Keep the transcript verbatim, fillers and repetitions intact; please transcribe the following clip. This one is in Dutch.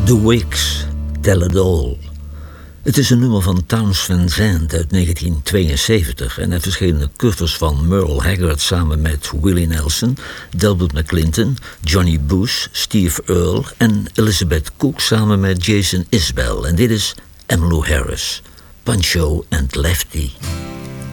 The Wigs, Tell It All. Het is een nummer van Townes Van Zandt uit negentien tweeënzeventig en er verschenen covers van Merle Haggard samen met Willie Nelson, Delbert McClinton, Johnny Bush, Steve Earle en Elizabeth Cook samen met Jason Isbell. En dit is Emmylou Harris, Pancho and Lefty.